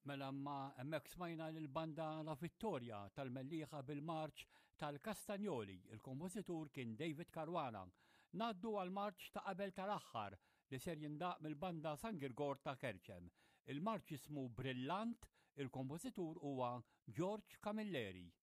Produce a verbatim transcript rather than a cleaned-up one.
Mela ma emmek smajna l-banda La Vittoria tal-Mellieħa bil-marċ tal-Kastanjoli, il-kompożitur kien David Caruana. Naddu għal-marċ ta' qabel tal-aħħar li ser jindaq mill-banda San Girgor ta' Kerċem. Il-marċ ismu Brillant, il-kompożitur huwa George Camilleri.